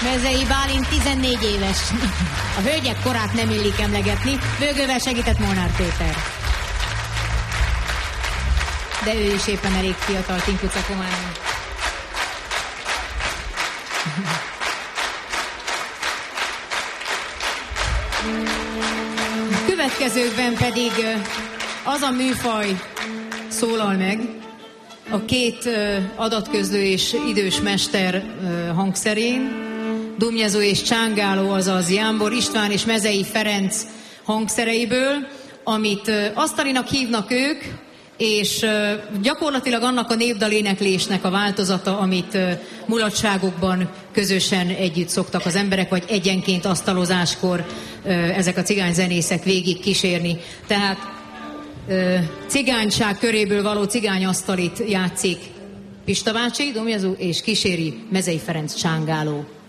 Mezei Bálint 14 éves. A hölgyek korát nem illik emlegetni. Bőgővel segített Molnár Péter. De ő is éppen elég fiatal, Tinkuca Komárnő. Következőkben pedig az a műfaj szólal meg, a két adatközlő és idős mester hangszerén, Dumnyezó és Csángáló, azaz Jámbor István és Mezei Ferenc hangszereiből, amit asztalinak hívnak ők, és gyakorlatilag annak a népdaléneklésnek a változata, amit mulatságokban közösen együtt szoktak az emberek, vagy egyenként asztalozáskor ezek a cigányzenészek végig kísérni. Tehát cigányság köréből való cigányasztalit játszik Pista bácsi, Dumnyezó, és kíséri Mezei Ferenc Csángáló.